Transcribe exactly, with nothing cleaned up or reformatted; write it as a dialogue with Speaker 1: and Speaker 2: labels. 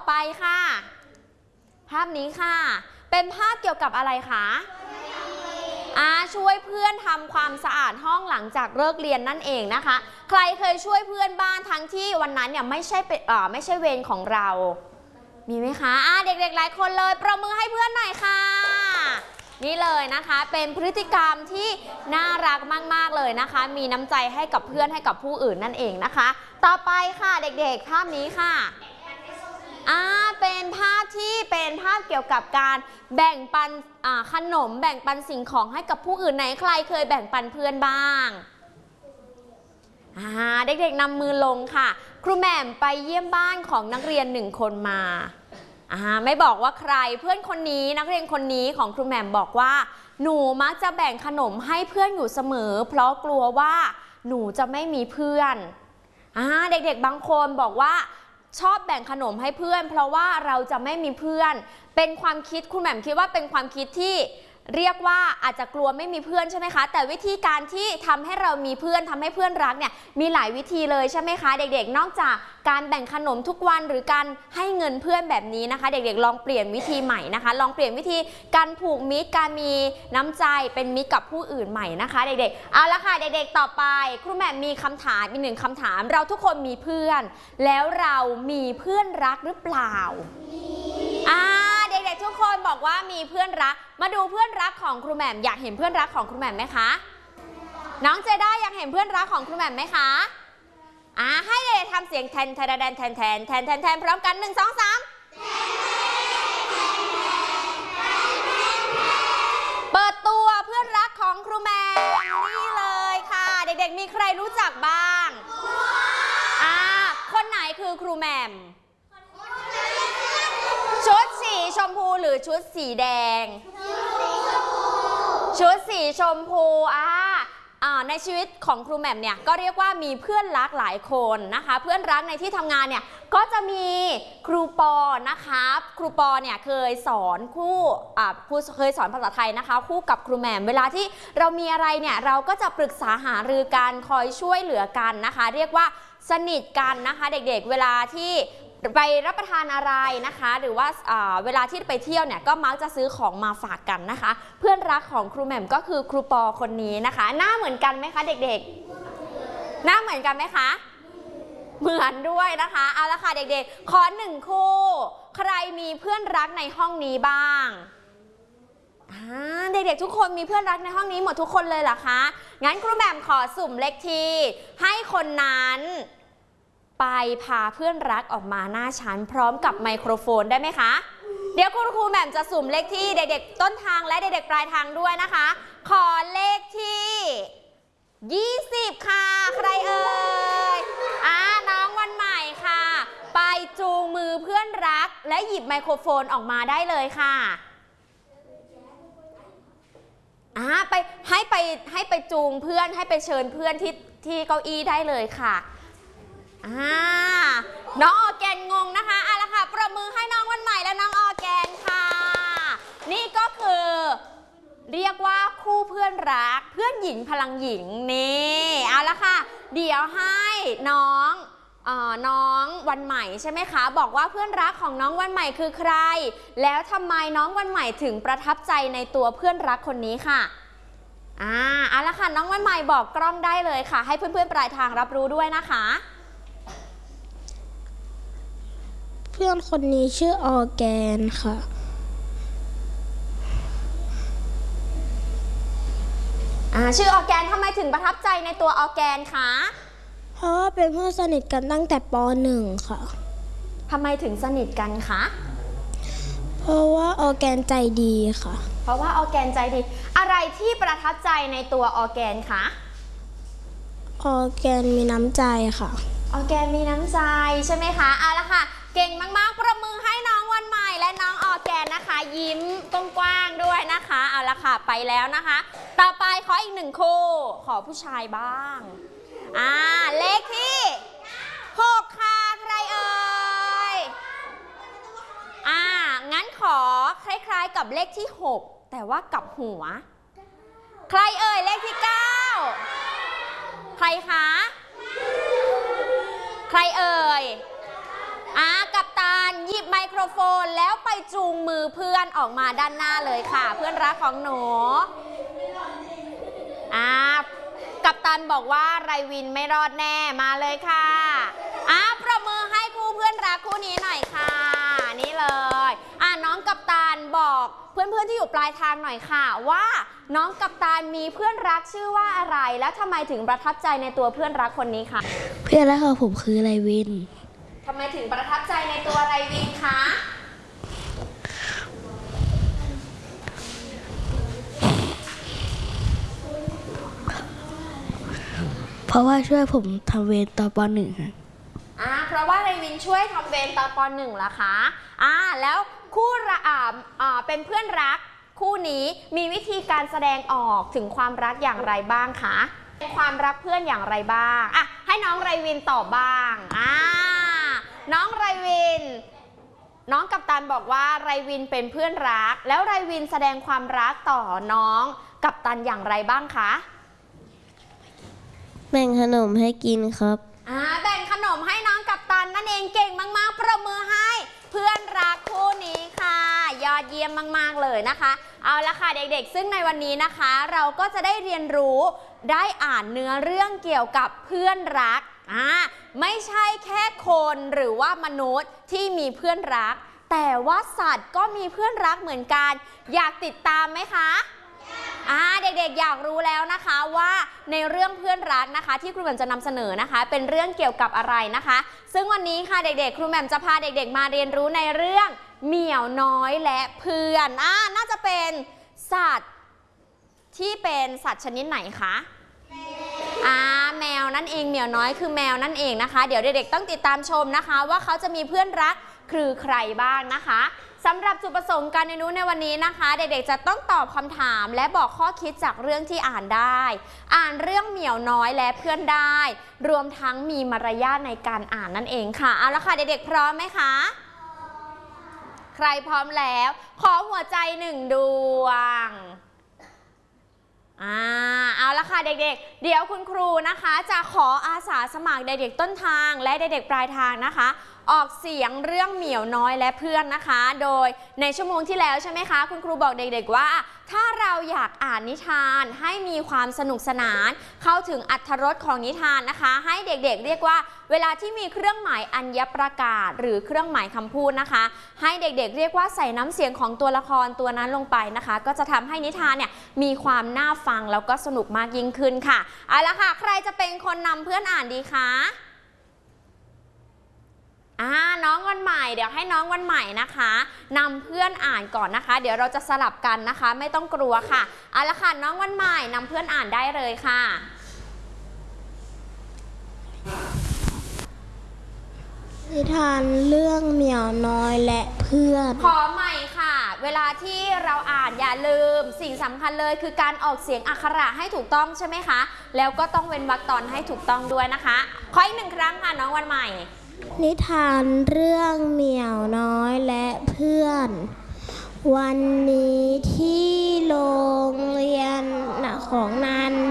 Speaker 1: ไปค่ะภาพนี้ค่ะเป็นภาพเกี่ยวกับอะไรคะอาช่วยเพื่อนทำความสะอาดห้องหลังจากเลิกเรียนนั่นเองนะคะใครเคยช่วยเพื่อนบ้านทั้งที่วันนั้นเนี่ยไม่ใช่เป็นอ่าไม่ใช่เวรของเรามีไหมคะอ่าเด็กๆหลายคนเลยปรบมือให้เพื่อนหน่อยค่ะนี่เลยนะคะเป็นพฤติกรรมที่น่ารักมากๆเลยนะคะมีน้ำใจให้กับเพื่อนให้กับผู้อื่นนั่นเองนะคะต่อไปค่ะเด็กๆภาพนี้ค่ะอ่าเป็นภาพที่เป็นภาพเกี่ยวกับการแบ่งปันอ่าขนมแบ่งปันสิ่งของให้กับผู้อื่นไหนใครเคยแบ่งปันเพื่อนบ้างอ่าเด็กๆนำมือลงค่ะครูแหม่มไปเยี่ยมบ้านของนักเรียนหนึ่งคนมาอ่าไม่บอกว่าใครเพื่อนคนนี้นักเรียนคนนี้ของครูแหม่มบอกว่าหนูมักจะแบ่งขนมให้เพื่อนอยู่เสมอเพราะกลัวว่าหนูจะไม่มีเพื่อนอ่าเด็กๆบางคนบอกว่าชอบแบ่งขนมให้เพื่อนเพราะว่าเราจะไม่มีเพื่อนเป็นความคิดคุณแหม่มคิดว่าเป็นความคิดที่เรียกว่าอาจจะกลัวไม่มีเพื่อนใช่ไหมคะแต่วิธีการที่ทำให้เรามีเพื่อนทำให้เพื่อนรักเนี่ยมีหลายวิธีเลยใช่ไหมคะเด็กๆนอกจากการแบ่งขนมทุกวันหรือการให้เงินเพื่อนแบบนี้นะคะเด็กๆลองเปลี่ยนวิธีใหม่นะคะลองเปลี่ยนวิธีการผูกมิตรการมีน้ำใจเป็นมิตรกับผู้อื่นใหม่นะคะเด็กๆเอาละค่ะเด็กๆต่อไปครูแหม่มมีคำถามอีกหนึ่งคำถามเราทุกคนมีเพื่อนแล้วเรามีเพื่อนรักหรือเปล่าอ่าเด็กๆทุกคนบอกว่ามีเพื่อนรักมาดูเพื่อนรักของครูแหม่มอยากเห็นเพื่อนรักของครูแหม่มไหมคะน้องเจด้าอยากเห็นเพื่อนรักของครูแหม่มไหมคะอ่าให้เด็กทำเสียงแทนแทนแทนแทนแทนแทนแทนแทนพร้อมกันหนึ่งสองสามเปิดตัวเพื่อนรักของครูแหม่มนี่เลยค่ะเด็กๆมีใครรู้จักบ้างอ่าคนไหนคือครูแหม่มชุดสีชมพูหรือชุดสีแดงชุดสีชมพูอ่าในชีวิตของครูแหม่มเนี่ยก็เรียกว่ามีเพื่อนรักหลายคนนะคะเพื่อนรักในที่ทำงานเนี่ยก็จะมีครูปอนะคะครูปอเนี่ยเคยสอนคู่อ่าครูเคยสอนภาษาไทยนะคะคู่กับครูแหม่มเวลาที่เรามีอะไรเนี่ยเราก็จะปรึกษาหารือกันคอยช่วยเหลือกันนะคะเรียกว่าสนิทกันนะคะเด็กๆเวลาที่ไปรับประทานอะไรนะคะหรือว่าเวลาที่ไปเที่ยวเนี่ยก็มักจะซื้อของมาฝากกันนะคะเพื่อนรักของครูแหม่มก็คือครูปอคนนี้นะคะหน้าเหมือนกันไหมคะเด็กๆหน้าเหมือนกันไหมคะเหมือนด้วยนะคะเอาละค่ะเด็กๆขอหนึ่งคู่ใครมีเพื่อนรักในห้องนี้บ้างเด็กๆทุกคนมีเพื่อนรักในห้องนี้หมดทุกคนเลยเหรอคะงั้นครูแหม่มขอสุ่มเลขที่ให้คนนั้นไปพาเพื่อนรักออกมาหน้าชั้นพร้อมกับไมโครโฟนได้ไหมคะเดี๋ยวคุณครูแหม่มจะสุ่มเลขที่เด็กๆต้นทางและเด็กๆปลายทางด้วยนะคะขอเลขที่ยี่สิบค่ะใครเอ่ยอ่าน้องวันใหม่ค่ะไปจูงมือเพื่อนรักและหยิบไมโครโฟนออกมาได้เลยค่ะอ่าไปให้ไปให้ไปจูงเพื่อนให้ไปเชิญเพื่อนที่ที่เก้าอี้ได้เลยค่ะอ่าน้องออร์แกนงงนะคะเอาละค่ะปรบมือให้น้องวันใหม่และน้องออร์แกนค่ะนี่ก็คือเรียกว่าคู่เพื่อนรักเพื่อนหญิงพลังหญิงนี่เอาละค่ะเดี๋ยวให้น้องเอ่อน้องวันใหม่ใช่ไหมคะบอกว่าเพื่อนรักของน้องวันใหม่คือใครแล้วทำไมน้องวันใหม่ถึงประทับใจในตัวเพื่อนรักคนนี้ค่ะอ่าเอาละค่ะน้องวันใหม่บอกกล้องได้เลยค่ะให้เพื่อนๆปลายทางรับรู้ด้วยนะคะ
Speaker 2: เพื่อนคนนี้ชื่อออร์แกนค่ะ
Speaker 1: อ่าชื่อออร์แกนทำไมถึงประทับใจในตัวออร์แกนคะ
Speaker 2: เพราะว่าเป็นเพื่อนสนิทกันตั้งแต่ป หนึ่ง ค่ะ
Speaker 1: ทำไมถึงสนิทกันคะ
Speaker 2: เพราะว่าออร์แกนใจดีค่ะ
Speaker 1: เพราะว่าออร์แกนใจดีอะไรที่ประทับใจในตัวออร์แกนคะ
Speaker 2: ออร์แกนมีน้ำใจค่ะ
Speaker 1: ออร์แกนมีน้ำใจใช่ไหมคะเอาละค่ะเก่งมากๆประมือให้น้องวันใหม่และน้องออร์แกนนะคะยิ้มกว้างๆด้วยนะคะเอาละค่ะไปแล้วนะคะต่อไปขออีกหนึ่งคู่ขอผู้ชายบ้างอ่าเลขที่หกค่ะใครเอ่ยอ่างั้นขอคล้ายๆกับเลขที่หกแต่ว่ากับหัวใครเอ่ยเลขที่เก้าใครคะใครเอ่ยอ่ากัปตันหยิบไมโครโฟนแล้วไปจูงมือเพื่อนออกมาด้านหน้าเลยค่ะ เพื่อนรักของหนูอ่ากัปตันบอกว่าไรวินไม่รอดแน่มาเลยค่ะอ่าประมือให้คู่เพื่อนรักคู่นี้หน่อยค่ะนี่เลยอ่าน้องกัปตันบอกเพื่อนๆที่อยู่ปลายทางหน่อยค่ะว่าน้องกัปตันมีเพื่อนรักชื่อว่าอะไรและทำไมถึงประทับใจในตัวเพื่อนรักคนนี้คะ
Speaker 2: เพื่อนรักของผมคือไรวิน
Speaker 1: ทำไมถึงประทับใจในตัวไรวินคะ
Speaker 2: เพราะว่าช่วยผมทำเวรตอนปหนึ่งค่ะ
Speaker 1: อ่าเพราะว่าไรวินช่วยทำเวรตอนปหนึ่งเหรอคะอ่าแล้วคู่รักอ่าอ่าเป็นเพื่อนรักคู่นี้มีวิธีการแสดงออกถึงความรักอย่างไรบ้างคะเป็นความรักเพื่อนอย่างไรบ้างอ่ะให้น้องไรวินตอบบ้างอ่าน้องไรวินน้องกัปตันบอกว่าไรวินเป็นเพื่อนรักแล้วไรวินแสดงความรักต่อน้องกัปตันอย่างไรบ้างคะ
Speaker 2: แบ่งขนมให้กินครับ
Speaker 1: อ่าแบ่งขนมให้น้องกัปตันนั่นเองเก่งมากๆประมือให้เพื่อนรักคู่นี้ค่ะยอดเยี่ยมมากๆเลยนะคะเอาละค่ะเด็กๆซึ่งในวันนี้นะคะเราก็จะได้เรียนรู้ได้อ่านเนื้อเรื่องเกี่ยวกับเพื่อนรักอ่าไม่ใช่แค่คนหรือว่ามนุษย์ที่มีเพื่อนรักแต่ว่าสัตว์ก็มีเพื่อนรักเหมือนกันอยากติดตามไหมคะอ่าเด็กๆอยากรู้แล้วนะคะว่าในเรื่องเพื่อนรักนะคะที่ครูแหม่มจะนำเสนอนะคะเป็นเรื่องเกี่ยวกับอะไรนะคะซึ่งวันนี้ค่ะเด็กๆครูแหม่มจะพาเด็กๆมาเรียนรู้ในเรื่องเหมียวน้อยและเพื่อนอ่าน่าจะเป็นสัตว์ที่เป็นสัตว์ชนิดไหนคะอ่าแมวนั่นเองเหมียวน้อยคือแมวนั่นเองนะคะเดี๋ยวเด็กๆต้องติดตามชมนะคะว่าเขาจะมีเพื่อนรักคือใครบ้างนะคะสำหรับจุดประสงค์การเรียนรู้ในวันนี้นะคะเด็กๆจะต้องตอบคำถามและบอกข้อคิดจากเรื่องที่อ่านได้อ่านเรื่องเหมียวน้อยและเพื่อนได้รวมทั้งมีมารยาทในการอ่านนั่นเองค่ะเอาละค่ะเด็กๆพร้อมไหมคะใครพร้อมแล้วขอหัวใจหนึ่งดวงอ่าเอาละค่ะเด็กๆเดี๋ยวคุณครูนะคะจะขออาสาสมัครเด็กๆต้นทางและเด็กๆปลายทางนะคะออกเสียงเรื่องเหมียวน้อยและเพื่อนนะคะโดยในชั่วโมงที่แล้วใช่ไหมคะคุณครูบอกเด็กๆว่าถ้าเราอยากอ่านนิทานให้มีความสนุกสนานเข้าถึงอรรถรสของนิทานนะคะให้เด็กๆเรียกว่าเวลาที่มีเครื่องหมายอัญญประกาศหรือเครื่องหมายคำพูดนะคะให้เด็กๆเรียกว่าใส่น้ำเสียงของตัวละครตัวนั้นลงไปนะคะก็จะทำให้นิทานเนี่ยมีความน่าฟังแล้วก็สนุกมากยิ่งขึ้นค่ะเอาละค่ะใครจะเป็นคนนำเพื่อนอ่านดีคะอ่าน้องวันใหม่เดี๋ยวให้น้องวันใหม่นะคะนำเพื่อนอ่านก่อนนะคะเดี๋ยวเราจะสลับกันนะคะไม่ต้องกลัวค่ะเอาละค่ะน้องวันใหม่นำเพื่อนอ่านได้เลยค่ะ
Speaker 2: นิทานเรื่องเหมียวน้อยและเพื่อน
Speaker 1: ขอใหม่ค่ะเวลาที่เราอ่านอย่าลืมสิ่งสำคัญเลยคือการออกเสียงอักขระให้ถูกต้องใช่ไหมคะแล้วก็ต้องเว้นวรรคตอนให้ถูกต้องด้วยนะคะขออีกหนึ่งครั้งค่ะน้องวันใหม่
Speaker 2: นิทานเรื่องเหมียวน้อยและเพื่อนวันนี้ที่โรงเรียนของนัน